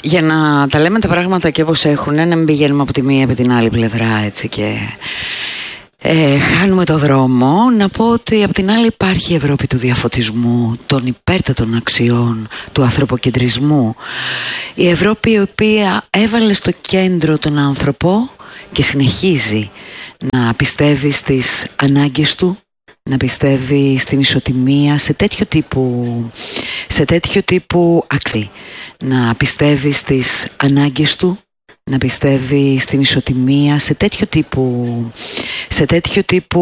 για να τα λέμε τα πράγματα και όπως έχουν, να μην πηγαίνουμε από τη μία επί την άλλη πλευρά έτσι και χάνουμε το δρόμο. Να πω ότι από την άλλη υπάρχει η Ευρώπη του διαφωτισμού, των υπέρτατων αξιών, του ανθρωποκεντρισμού. Η Ευρώπη η οποία έβαλε στο κέντρο τον άνθρωπο και συνεχίζει να πιστεύει στις ανάγκες του, να πιστεύει στην ισοτιμία, σε τέτοιο τύπου αξί. Να πιστεύει στις ανάγκες του, να πιστεύει στην ισοτιμία, σε τέτοιο τύπου